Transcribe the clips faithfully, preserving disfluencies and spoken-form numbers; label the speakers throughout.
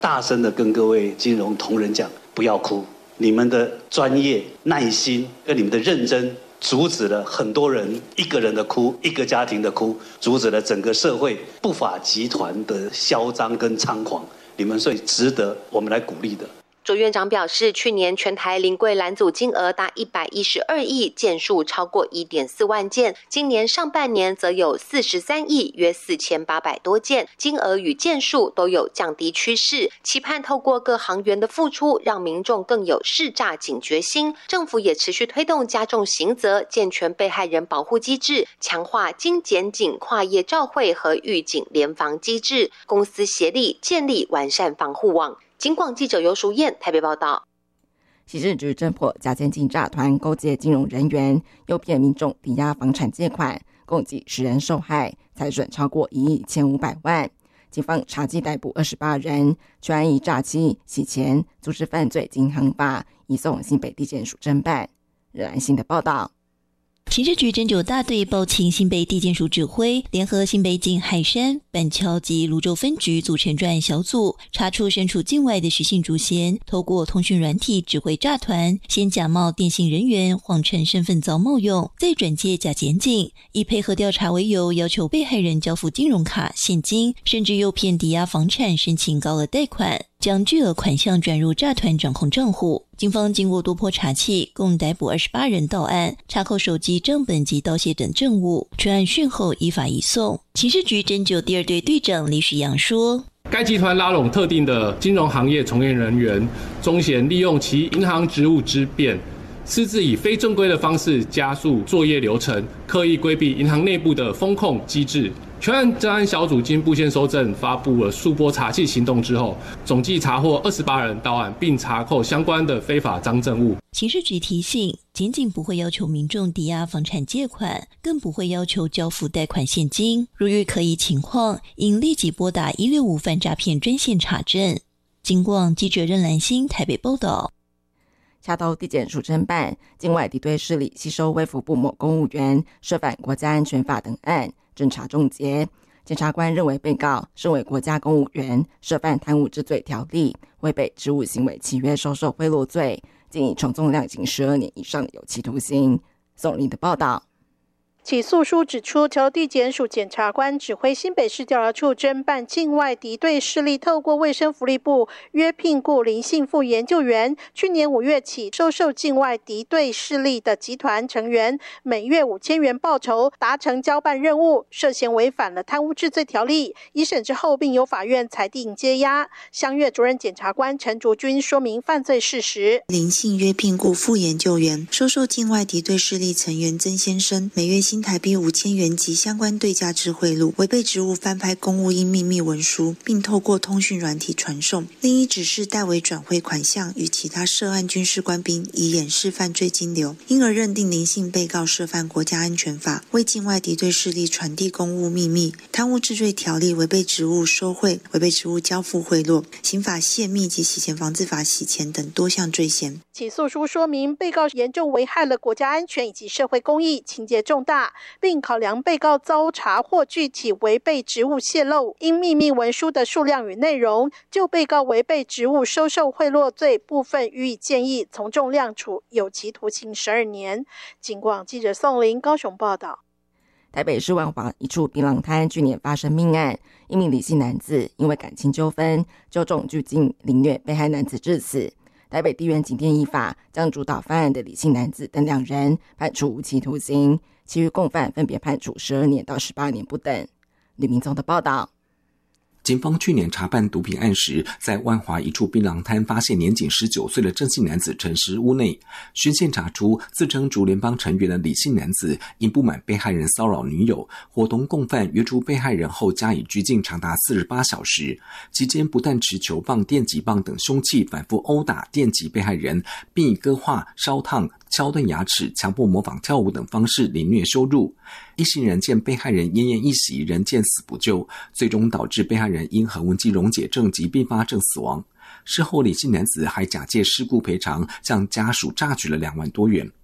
Speaker 1: 大声的跟各位金融同仁讲，不要哭，你们的专业、耐心跟你们的认真，阻止了很多人一个人的哭，一个家庭的哭，阻止了整个社会不法集团的嚣张跟猖狂，你们所以值得我们来鼓励的。
Speaker 2: 卓院长表示，去年全台临柜拦阻金额达一百一十二亿，件数超过 一点四万件，今年上半年则有四十三亿，约四千八百多件，金额与件数都有降低趋势，期盼透过各行员的付出，让民众更有识诈警觉心。政府也持续推动加重刑责，健全被害人保护机制，强化经检警跨业照会和预警联防机制，公私协力建立完善防护网。警广记者游淑燕台北报道。
Speaker 3: 刑事局侦破假监禁诈团勾结金融人员，诱骗民众抵押房产借款，共计十人受害，财损超过一亿一千五百万。警方查缉逮捕二十八人，全案以诈欺、洗钱、组织犯罪经行法移送新北地检署侦办。热兰新的报道。
Speaker 4: 刑事局侦九大队报请新北地检署指挥，联合新北警海山、板桥及泸州分局组成专案小组，查出身处境外的徐姓主嫌，透过通讯软体指挥诈团，先假冒电信人员，谎称身份遭冒用，再转介假检警，以配合调查为由，要求被害人交付金融卡、现金，甚至诱骗抵押房产申请高额贷款，将巨额款项转入诈团掌控账户。警方经过多波查缉，共逮捕二十八人到案，查扣手机、账本及刀械等证物，全案讯后依法移送。刑事局侦九第二队队长李许阳说，
Speaker 5: 该集团拉拢特定的金融行业从业人员，宗嫌利用其银行职务之便，私自以非正规的方式加速作业流程，刻意规避银行内部的风控机制。全案侦案小组经布线搜证，发布了数波查缉行动之后，总计查获二十八人到案，并查扣相关的非法赃证物。
Speaker 4: 刑事局提醒，检警不会要求民众抵押房产借款，更不会要求交付贷款现金。如遇可疑情况，应立即拨打一六五反诈骗专线查证。警广记者任兰心台北报道。
Speaker 3: 洽头地检署侦办境外敌对势力吸收卫福部某公务员涉犯国家安全法等案，侦查终结。检察官认为被告身为国家公务员，涉犯贪污治罪条例，违背职务行为契约收受贿赂罪，建议从重量刑十二年以上的有期徒刑。宋林的报道。
Speaker 6: 起诉书指出，侨地检署检察官指挥新北市调查处侦办境外敌对势力透过卫生福利部约聘雇林姓副研究员，去年五月起收受境外敌对势力的集团成员每月五千元报酬，达成交办任务，涉嫌违反了贪污治罪条例。一审之后，并由法院裁定接押。襄岳主任检察官陈竹君说明犯罪事实：
Speaker 7: 林姓约聘雇副研究员，收受境外敌对势力成员曾先生每月新台币五千元及相关对价之贿赂，违背职务翻拍公务应秘密文书，并透过通讯软体传送，另一指示代为转汇款项与其他涉案军事官兵，以掩饰犯罪金流，因而认定林姓被告涉犯国家安全法，为境外敌对势力传递公务秘密、贪污治罪条例、违背职务收贿、违背职务交付贿赂、刑法泄密及洗钱防治法洗钱等多项罪嫌。
Speaker 6: 起诉书说明，被告严重危害了国家安全以及社会公益，情节重大，并考量被告遭查获具体违背职务泄露因秘密文书的数量与内容，就被告违背职务收受贿赂罪部分予以建议从重量处有期徒刑十二年。警广记者宋林高雄报道。
Speaker 3: 台北市万华一处槟榔摊去年发生命案，一名李姓男子因为感情纠纷就重拘禁凌虐被害男子致死。台北地院警电依法将主导犯案的李姓男子等两人判处无期徒刑，其余共犯分别判处十二年到十八年不等。吕明宗的报道。
Speaker 8: 警方去年查办毒品案时，在万华一处槟榔摊发现年仅十九岁的郑姓男子沉尸屋内，循线查出自称竹联帮成员的李姓男子因不满被害人骚扰女友，伙同共犯约出被害人后加以拘禁长达四十八小时，期间不但持球棒、电击棒等凶器反复殴打、电击被害人，并以割化、烧烫、敲断牙齿、强迫模仿跳舞等方式凌虐羞辱。一行人见被害人奄奄一息，仍见死不救，最终导致被害人因横纹肌溶解症及并发症死亡。事后李姓男子还假借事故赔偿向家属榨取了两万多元。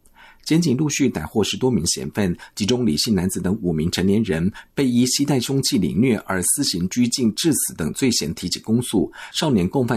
Speaker 8: 检警陆续逮获十多名嫌犯，其中李姓男子等五名成年人被依携带凶器凌虐而私刑拘禁致死等罪嫌提起公诉，少年共犯